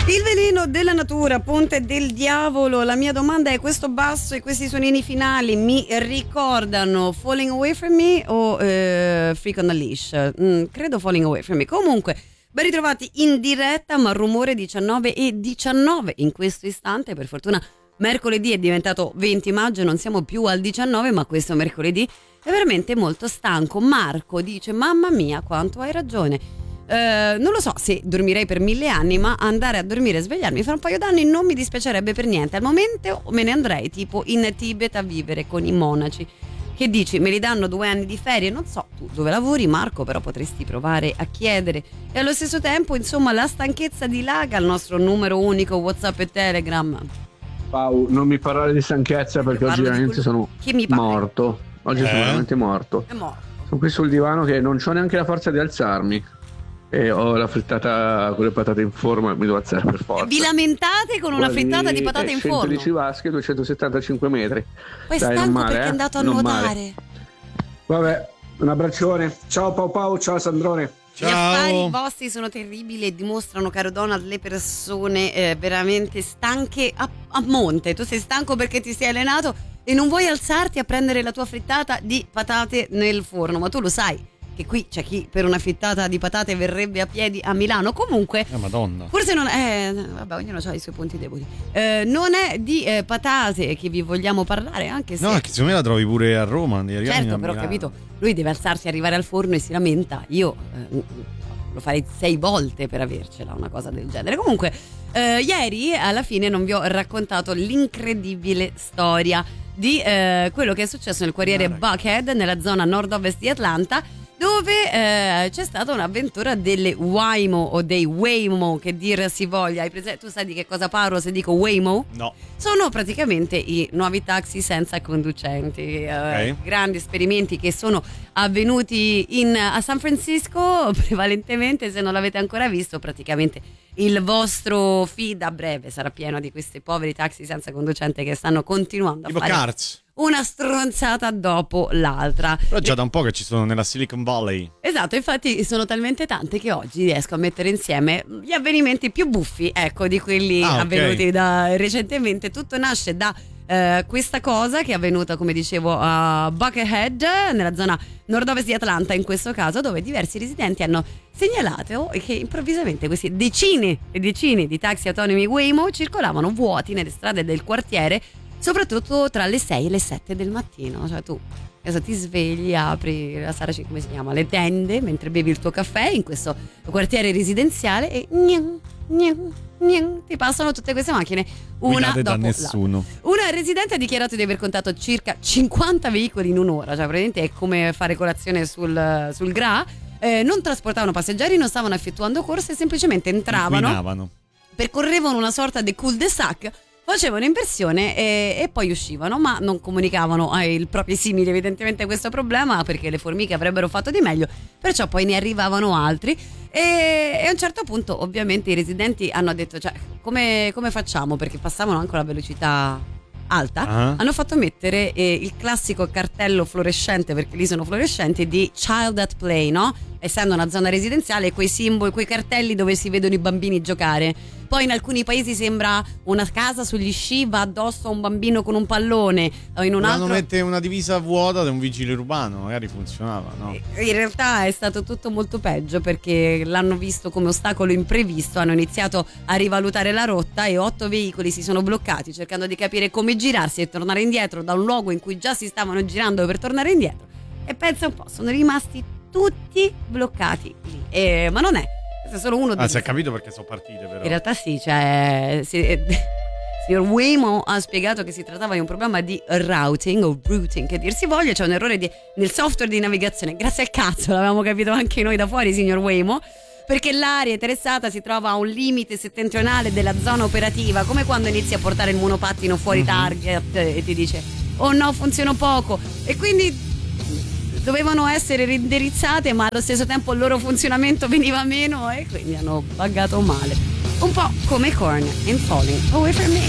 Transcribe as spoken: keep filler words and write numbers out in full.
Il veleno della natura, Ponte del Diavolo. La mia domanda è: questo basso e questi suonini finali mi ricordano Falling Away From Me o eh, Freak on a Leash? Mm, credo Falling Away From Me. Comunque, ben ritrovati in diretta, ma rumore diciannove e diciannove in questo istante. Per fortuna mercoledì è diventato venti maggio, non siamo più al diciannove, ma questo mercoledì è veramente molto stanco. Marco dice: mamma mia, quanto hai ragione. Uh, non lo so se dormirei per mille anni, ma andare a dormire e svegliarmi fra un paio d'anni non mi dispiacerebbe per niente. Al momento me ne andrei tipo in Tibet a vivere con i monaci. Che dici? Me li danno due anni di ferie? Non so tu dove lavori, Marco, però potresti provare a chiedere. E allo stesso tempo, insomma, la stanchezza dilaga il nostro numero unico WhatsApp e Telegram. Pau, non mi parlare di stanchezza perché oggi veramente sono morto. Oggi eh? sono veramente morto. È morto. Sono qui sul divano che non ho neanche la forza di alzarmi. E ho la frittata con le patate in forno e mi devo alzare per forza. Vi lamentate con una Guardi, frittata di patate in forno? centodieci vasche, duecentosettantacinque metri. Poi è Dai, stanco male, perché eh? è andato a non nuotare. Male. Vabbè, un abbraccione. Ciao Pau Pau, ciao Sandrone. Ciao. Gli affari vostri sono terribili e dimostrano, caro Donald, le persone eh, veramente stanche a, a monte. Tu sei stanco perché ti sei allenato e non vuoi alzarti a prendere la tua frittata di patate nel forno, ma tu lo sai che qui c'è chi per una frittata di patate verrebbe a piedi a Milano. Comunque eh, Madonna. Forse non è eh, vabbè, ognuno ha i suoi punti deboli. eh, Non è di eh, patate che vi vogliamo parlare, anche se no, che secondo me la trovi pure a Roma. Certo, però ho capito, lui deve alzarsi, arrivare al forno e si lamenta. Io eh, lo farei sei volte per avercela, una cosa del genere. Comunque eh, ieri alla fine non vi ho raccontato l'incredibile storia di eh, quello che è successo nel quartiere no, Buckhead, nella zona nord-ovest di Atlanta, dove eh, c'è stata un'avventura delle Waymo o dei Waymo, che dir si voglia. Hai presente? Tu sai di che cosa parlo se dico Waymo? No. Sono praticamente i nuovi taxi senza conducenti, okay. eh, grandi esperimenti che sono avvenuti in, a San Francisco prevalentemente. Se non l'avete ancora visto, praticamente il vostro feed a breve sarà pieno di questi poveri taxi senza conducente che stanno continuando tipo a fare Cars. Una stronzata dopo l'altra. Però già da un po' che ci sono nella Silicon Valley. Esatto, infatti sono talmente tante che oggi riesco a mettere insieme gli avvenimenti più buffi, ecco, di quelli ah, avvenuti okay. da recentemente. Tutto nasce da eh, questa cosa che è avvenuta, come dicevo, a Buckhead, nella zona nord-ovest di Atlanta in questo caso, dove diversi residenti hanno segnalato che improvvisamente questi decine e decine di taxi autonomi Waymo circolavano vuoti nelle strade del quartiere, soprattutto tra le sei e le sette del mattino. Cioè tu adesso ti svegli, apri la sala, come si chiama, le tende, mentre bevi il tuo caffè in questo quartiere residenziale e gnan, gnan, gnan, ti passano tutte queste macchine una guidate dopo da nessuno. l'altra. Una residente ha dichiarato di aver contato circa cinquanta veicoli in un'ora, cioè praticamente è come fare colazione sul, sul Gra. Eh, non trasportavano passeggeri, non stavano effettuando corse, semplicemente entravano, inquinavano, percorrevano una sorta di cul-de-sac, facevano inversione e, e poi uscivano, ma non comunicavano ai propri simili evidentemente questo problema, perché le formiche avrebbero fatto di meglio, perciò poi ne arrivavano altri e, e a un certo punto ovviamente i residenti hanno detto, cioè come, come facciamo, perché passavano anche alla velocità alta, uh-huh. hanno fatto mettere eh, il classico cartello fluorescente, perché lì sono fluorescenti, di Child at Play, no? Essendo una zona residenziale, quei simboli, quei cartelli dove si vedono i bambini giocare. Poi in alcuni paesi sembra una casa sugli sci, va addosso a un bambino con un pallone, o in un altro mette una divisa vuota da un vigile urbano, magari funzionava, no? In realtà è stato tutto molto peggio, perché l'hanno visto come ostacolo imprevisto, hanno iniziato a rivalutare la rotta e otto veicoli si sono bloccati cercando di capire come girarsi e tornare indietro da un luogo in cui già si stavano girando per tornare indietro, e pensa un po', sono rimasti tutti bloccati lì. E, ma non è Questo è solo uno ah, si è capito perché sono partite, però. In realtà sì, cioè si, eh, signor Waymo ha spiegato che si trattava di un problema di routing o routing, che dir si voglia, c'è un errore di, nel software di navigazione. Grazie al cazzo, l'avevamo capito anche noi da fuori, signor Waymo, perché l'area interessata si trova a un limite settentrionale della zona operativa, come quando inizi a portare il monopattino fuori target e ti dice oh no, funziona poco, e quindi dovevano essere reindirizzate, ma allo stesso tempo il loro funzionamento veniva meno e quindi hanno buggato male, un po' come Korn in Falling Away From Me.